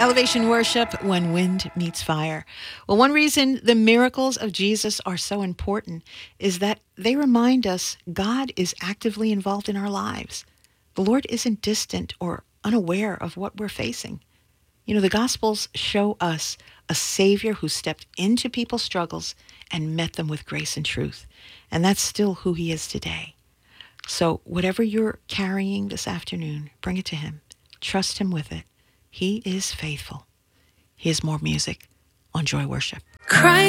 Elevation Worship, When Wind Meets Fire. Well, one reason the miracles of Jesus are so important is that they remind us God is actively involved in our lives. The Lord isn't distant or unaware of what we're facing. You know, the Gospels show us a Savior who stepped into people's struggles and met them with grace and truth. And that's still who he is today. So whatever you're carrying this afternoon, bring it to him. Trust him with it. He is faithful. Here's more music on Joy Worship. Christ